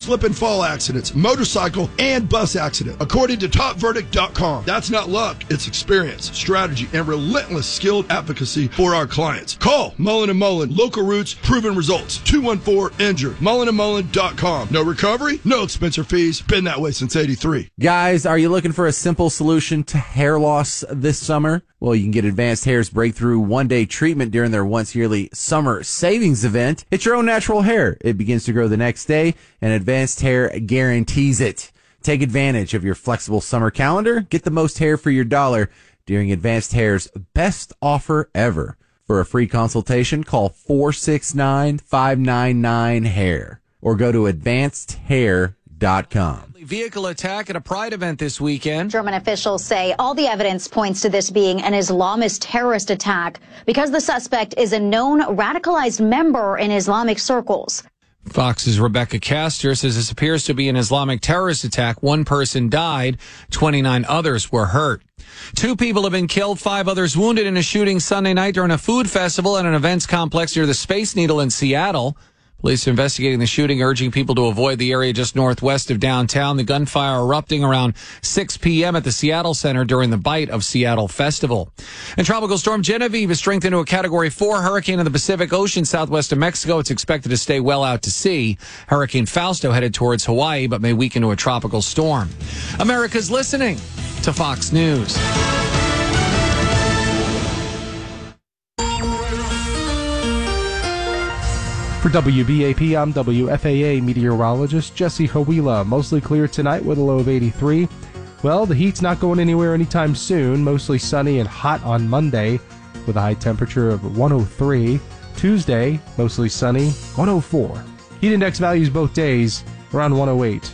slip and fall accidents, motorcycle and bus accident, according to TopVerdict.com. That's not luck. It's experience, strategy, and relentless skilled advocacy for our clients. Call Mullen & Mullen. Local roots, proven results. 214-INJURED. MullenandMullen.com. No recovery, no expense or fees. Been that way since 83. Guys, are you looking for a simple solution to hair loss this summer? Well, you can get Advanced Hair's breakthrough one-day treatment during their once-yearly summer savings event. It's your own natural hair. It begins to grow the next day, and Advanced Hair guarantees it. Take advantage of your flexible summer calendar. Get the most hair for your dollar during Advanced Hair's best offer ever. For a free consultation, call 469-599-HAIR or go to advancedhair.com. Vehicle attack at a Pride event this weekend. German officials say all the evidence points to this being an Islamist terrorist attack because the suspect is a known radicalized member in Islamic circles. Fox's Rebecca Castor says this appears to be an Islamic terrorist attack. 1 person died, 29 others were hurt. 2 people have been killed, 5 others wounded in a shooting Sunday night during a food festival at an events complex near the Space Needle in Seattle. Police are investigating the shooting, urging people to avoid the area just northwest of downtown. The gunfire erupting around 6 p.m. at the Seattle Center during the Bite of Seattle Festival. And Tropical Storm Genevieve is strengthened to a Category 4 hurricane in the Pacific Ocean southwest of Mexico. It's expected to stay well out to sea. Hurricane Fausto headed towards Hawaii, but may weaken to a tropical storm. America's listening to Fox News. For WBAP, I'm WFAA meteorologist Jesse Hawila. Mostly clear tonight with a low of 83. Well, the heat's not going anywhere anytime soon. Mostly sunny and hot on Monday with a high temperature of 103. Tuesday, mostly sunny, 104. Heat index values both days around 108.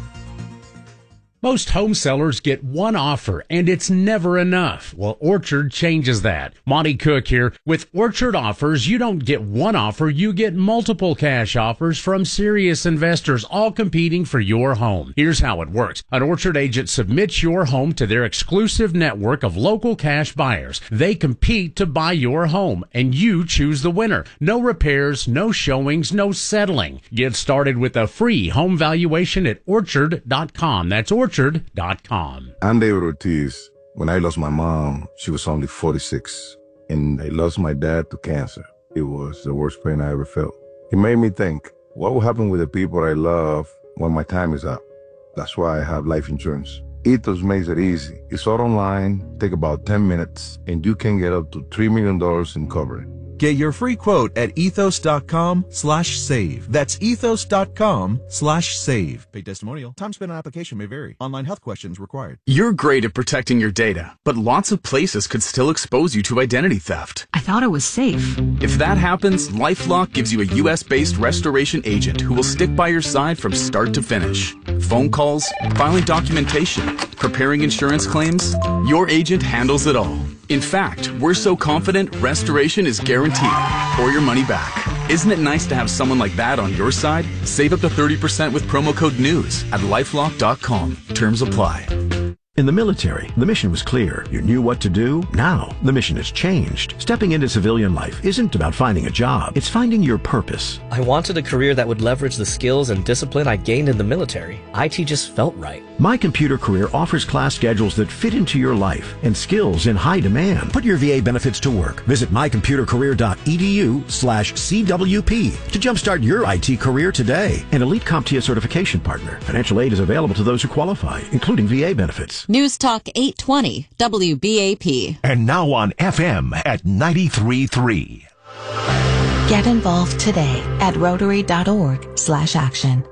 Most home sellers get one offer, and it's never enough. Well, Orchard changes that. Monty Cook here. With Orchard offers, you don't get one offer, you get multiple cash offers from serious investors, all competing for your home. Here's how it works. An Orchard agent submits your home to their exclusive network of local cash buyers. They compete to buy your home, and you choose the winner. No repairs, no showings, no settling. Get started with a free home valuation at Orchard.com. That's Orchard.com. I'm David Ortiz. When I lost my mom, she was only 46, and I lost my dad to cancer. It was the worst pain I ever felt. It made me think, what will happen with the people I love when my time is up? That's why I have life insurance. Ethos makes it easy. It's all online, take about 10 minutes, and you can get up to $3 million in coverage. Get your free quote at ethos.com/save. That's ethos.com/save. Paid testimonial. Time spent on application may vary. Online health questions required. You're great at protecting your data, but lots of places could still expose you to identity theft. I thought it was safe. If that happens, LifeLock gives you a U.S.-based restoration agent who will stick by your side from start to finish. Phone calls, filing documentation, preparing insurance claims, your agent handles it all. In fact, we're so confident restoration is guaranteed or your money back. Isn't it nice to have someone like that on your side? Save up to 30% with promo code NEWS at LifeLock.com. Terms apply. In the military, the mission was clear. You knew what to do. Now, the mission has changed. Stepping into civilian life isn't about finding a job. It's finding your purpose. I wanted a career that would leverage the skills and discipline I gained in the military. IT just felt right. My Computer Career offers class schedules that fit into your life and skills in high demand. Put your VA benefits to work. Visit mycomputercareer.edu/CWP to jumpstart your IT career today. An elite CompTIA certification partner. Financial aid is available to those who qualify, including VA benefits. News Talk 820 WBAP. And now on FM at 93.3. Get involved today at Rotary.org/action.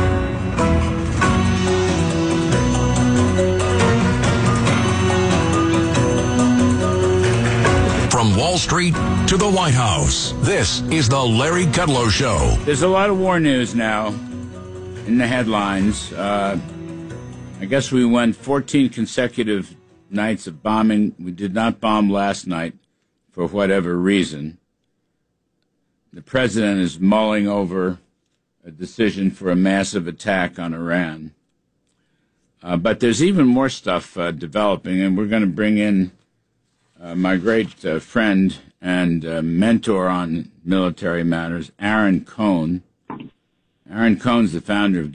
From Wall Street to the White House, this is the Larry Kudlow Show. There's a lot of war news now in the headlines. I guess we went 14 consecutive nights of bombing. We did not bomb last night for whatever reason. The president is mulling over a decision for a massive attack on Iran. But there's even more stuff developing, and we're going to bring in my great friend and mentor on military matters, Aaron Cohn. Aaron Cohn's the founder of